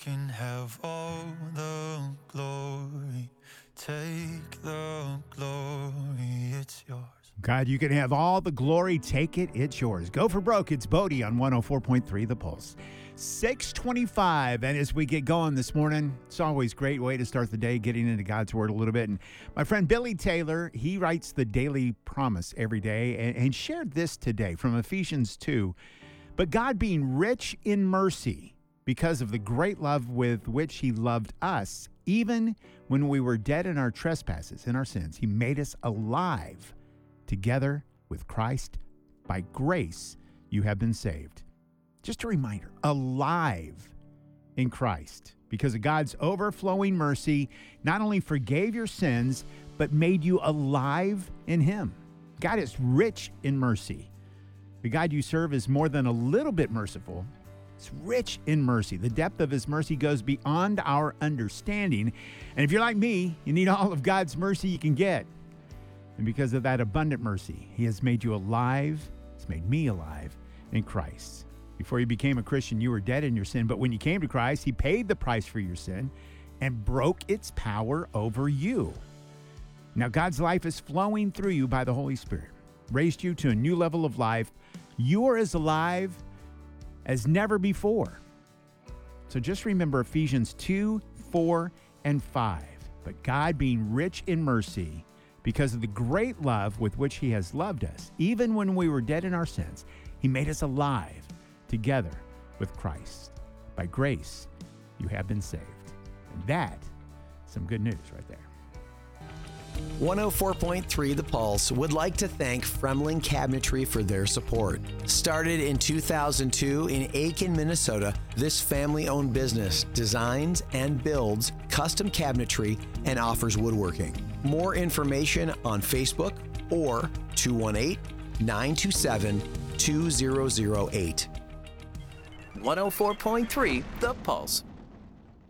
can have all the glory. Take the glory, it's yours. God, you can have all the glory. Take it. It's yours. Go for broke. It's Bodie on 104.3 The Pulse. 6:25. And as we get going this morning, it's always a great way to start the day, getting into God's Word a little bit. And my friend Billy Taylor, he writes the Daily Promise every day and shared this today from Ephesians 2. But God, being rich in mercy, because of the great love with which he loved us, even when we were dead in our trespasses and our sins, he made us alive together with Christ. By grace, you have been saved. Just a reminder, alive in Christ. Because of God's overflowing mercy, not only forgave your sins, but made you alive in him. God is rich in mercy. The God you serve is more than a little bit merciful. It's rich in mercy. The depth of his mercy goes beyond our understanding. And if you're like me, you need all of God's mercy you can get. And because of that abundant mercy, he has made you alive. He's made me alive in Christ. Before you became a Christian, you were dead in your sin. But when you came to Christ, he paid the price for your sin and broke its power over you. Now God's life is flowing through you by the Holy Spirit, raised you to a new level of life. You are as alive as never before. So just remember Ephesians 2, 4, and 5. But God, being rich in mercy, because of the great love with which he has loved us, even when we were dead in our sins, he made us alive together with Christ. By grace, you have been saved. And that, some good news right there. 104.3 The Pulse would like to thank Fremling Cabinetry for their support. Started in 2002 in Aiken, Minnesota, this family-owned business designs and builds custom cabinetry and offers woodworking. More information on Facebook or 218-927-2008. 104.3 The Pulse.